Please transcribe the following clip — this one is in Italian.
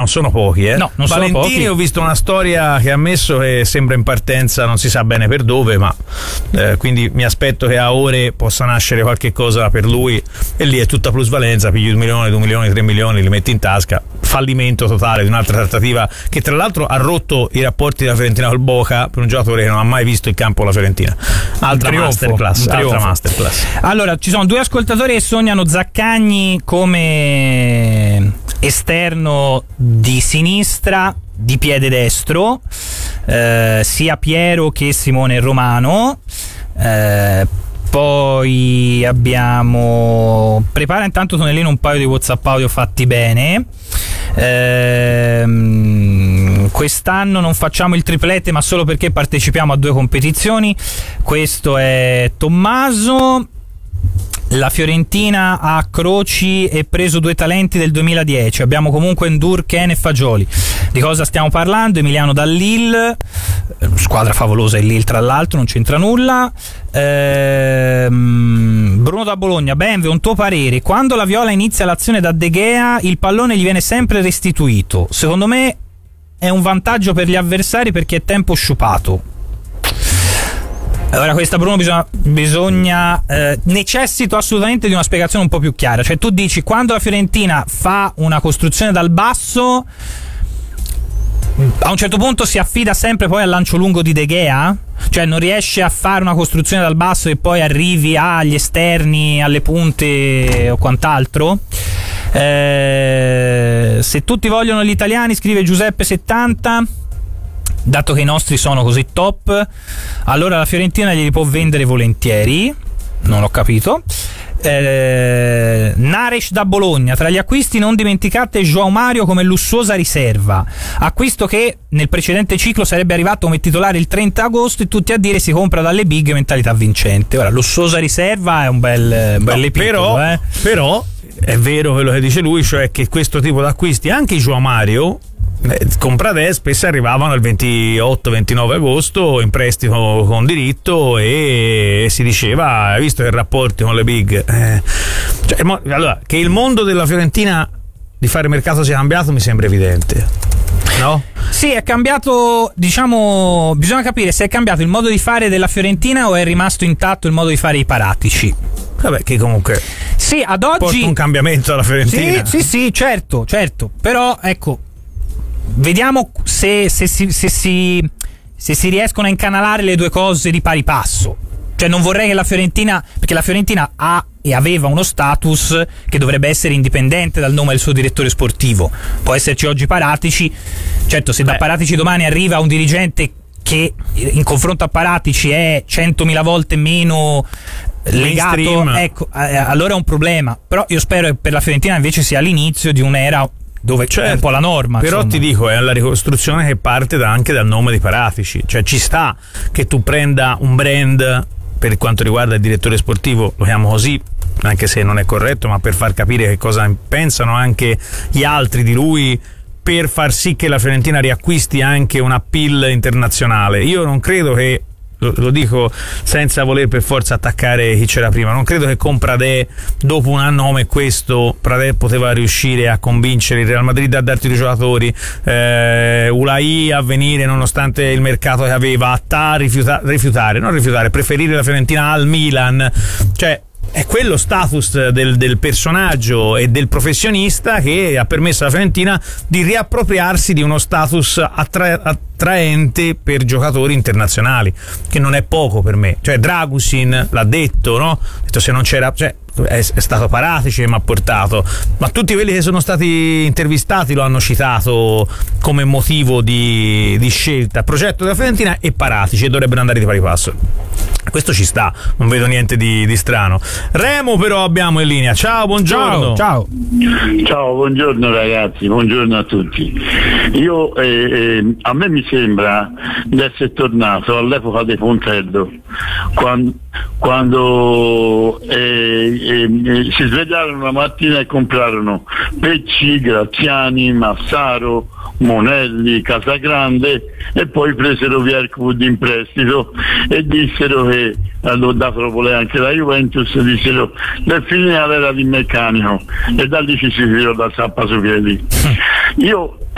non sono pochi, No, non sono Valentini pochi. ho visto una storia che ha ammesso che sembra in partenza, non si sa bene per dove, ma quindi mi aspetto che a ore possa nascere qualche cosa per lui, e lì è tutta plusvalenza, pigli 1 milione, 2 milioni, 3 milioni, li metti in tasca. Fallimento totale di un'altra trattativa che tra l'altro ha rotto i rapporti della Fiorentina col Boca, per un giocatore che non ha mai visto il campo la Fiorentina. Altra masterclass. Allora, ci sono 2 ascoltatori che sognano Zaccagni come esterno di sinistra di piede destro, sia Piero che Simone Romano. Poi abbiamo, prepara intanto Tonellino un paio di WhatsApp audio fatti bene. Quest'anno non facciamo il triplete, ma solo perché partecipiamo a 2 competizioni. Questo è Tommaso. La Fiorentina ha Croci e preso 2 talenti del 2010. Abbiamo comunque Ndur, Ken e Fagioli. Di cosa stiamo parlando? Emiliano da Lille, squadra favolosa il Lille tra l'altro, non c'entra nulla. Bruno da Bologna. Benve, un tuo parere: quando la Viola inizia l'azione da De Gea il pallone gli viene sempre restituito. Secondo me è un vantaggio per gli avversari perché è tempo sciupato. Allora, questa, Bruno, bisogna necessito assolutamente di una spiegazione un po' più chiara. Cioè, tu dici, quando la Fiorentina fa una costruzione dal basso, a un certo punto si affida sempre poi al lancio lungo di De Gea? Cioè, non riesce a fare una costruzione dal basso e poi arrivi agli esterni, alle punte o quant'altro? Se tutti vogliono gli italiani, scrive Giuseppe 70, dato che i nostri sono così top, allora la Fiorentina glieli può vendere volentieri. Non ho capito. Naresh da Bologna: tra gli acquisti non dimenticate João Mario come lussuosa riserva, acquisto che nel precedente ciclo sarebbe arrivato come titolare il 30 agosto e tutti a dire si compra dalle big, mentalità vincente. Ora, lussuosa riserva è un bel epiteto, però è vero quello che dice lui, cioè che questo tipo di acquisti, anche i João Mario Compradè, spesso arrivavano il 28-29 agosto in prestito con diritto, e si diceva, hai visto che rapporti con le big, allora, che il mondo della Fiorentina di fare mercato sia cambiato mi sembra evidente, no? Sì, è cambiato, diciamo, bisogna capire se è cambiato il modo di fare della Fiorentina o è rimasto intatto il modo di fare i Paratici. Vabbè, che comunque sì, ad oggi porta un cambiamento alla Fiorentina. Sì, certo, però ecco, vediamo se si riescono a incanalare le 2 cose di pari passo. Cioè, non vorrei che la Fiorentina, perché la Fiorentina ha e aveva uno status che dovrebbe essere indipendente dal nome del suo direttore sportivo. Può esserci oggi Paratici, certo, se da Paratici domani arriva un dirigente che in confronto a Paratici è 100.000 volte meno legato, ecco, allora è un problema. Però io spero che per la Fiorentina invece sia l'inizio di un'era dove c'è un po' la norma. Però insomma, ti dico, è la ricostruzione che parte anche dal nome di Paratici. Cioè, ci sta che tu prenda un brand, per quanto riguarda il direttore sportivo, lo chiamo così, anche se non è corretto, ma per far capire che cosa pensano anche gli altri di lui, per far sì che la Fiorentina riacquisti anche un appeal internazionale. Io non credo che, lo dico senza voler per forza attaccare chi c'era prima, non credo che con Pradè, dopo un anno come questo, Pradè poteva riuscire a convincere il Real Madrid a darti 2 giocatori, Ulai a venire nonostante il mercato che aveva, preferire la Fiorentina al Milan. Cioè, è quello status del personaggio e del professionista che ha permesso alla Fiorentina di riappropriarsi di uno status attraente per giocatori internazionali, che non è poco per me. Cioè, Dragusin l'ha detto, no? Ha detto, se non c'era, cioè, è stato Paratici che mi ha portato, ma tutti quelli che sono stati intervistati lo hanno citato come motivo di scelta, progetto della Fiorentina e Paratici, e dovrebbero andare di pari passo. Questo ci sta, non vedo niente di strano. Remo però abbiamo in linea. Ciao, buongiorno. Ciao, buongiorno ragazzi, buongiorno a tutti. Io a me mi sembra di essere tornato all'epoca dei Pontello, quando si svegliarono la mattina e comprarono Pecci, Graziani, Massaro, Monelli, Casagrande, e poi presero Vierwood in prestito e dissero che hanno dato anche la Juventus, dissero del finale era di meccanico, e da lì ci si tirò la zappa sui piedi. Io